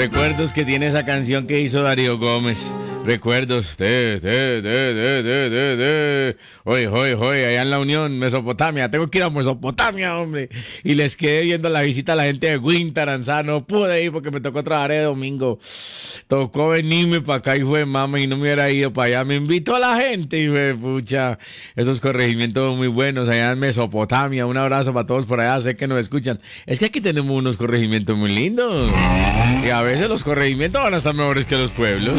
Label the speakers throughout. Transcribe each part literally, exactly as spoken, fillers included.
Speaker 1: Recuerdos que tiene esa canción que hizo Darío Gómez. Recuerdos. De, de, de, de, de, de, de. Hoy, hoy, hoy, allá en la Unión, Mesopotamia. Tengo que ir a Mesopotamia, hombre. Y les quedé viendo la visita a la gente de Wintaranzá. No pude ir porque me tocó trabajar de domingo. Tocó venirme para acá y fue mama y no me hubiera ido para allá. Me invitó a la gente y fue, pucha, esos corregimientos muy buenos allá en Mesopotamia. Un abrazo para todos por allá. Sé que nos escuchan. Es que aquí tenemos unos corregimientos muy lindos. Y a veces los corregimientos van a estar mejores que los pueblos.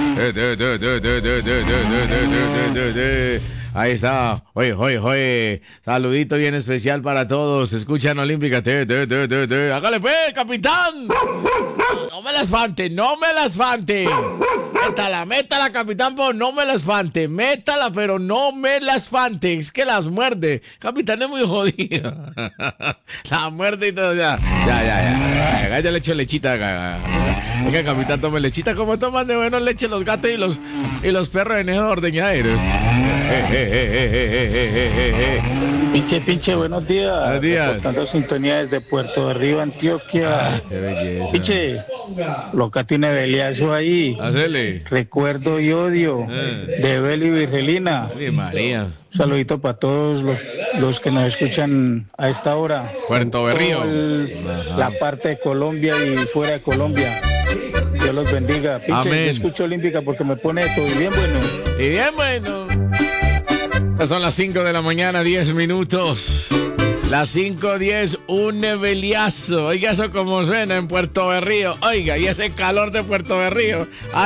Speaker 1: Ahí está. Oye, oye, oye. Saludito bien especial para todos. Escuchan Olímpica. Hágale pues, capitán. No me la espante, no me la espante. Métala, métala, capitán, pero no me la espante. Métala, pero no me la espante. Es que las muerde. Capitán es muy jodido. La muerde y todo. Ya, ya, ya. Ya, ya le echo lechita. Oiga, capitán, tome lechita. Como toman de buena leche los gatos y los, y los perros en esos ordeñaderos.
Speaker 2: Pinche, pinche, buenos días.
Speaker 1: Buenos días.
Speaker 2: Reportando sintonía desde Puerto de Río, Antioquia.
Speaker 1: Ah, qué belleza.
Speaker 2: Pinche, loca tiene Beliazo ahí.
Speaker 1: Hacele.
Speaker 2: Recuerdo y odio
Speaker 1: Eh.
Speaker 2: de Beli Virgelina.
Speaker 1: Ay, María.
Speaker 2: Un saludito para todos los, los que nos escuchan a esta hora.
Speaker 1: Puerto Berrío.
Speaker 2: Todo el- la parte de Colombia y fuera de Colombia. Dios los bendiga. Pinche,
Speaker 1: Amén.
Speaker 2: yo escucho Olímpica porque me pone todo bien bueno.
Speaker 1: Y bien, bueno. Estas son las cinco de la mañana, diez minutos. Las cinco diez, un beliazo. Oiga, eso como suena en Puerto Berrío. Oiga, y ese calor de Puerto Berrío.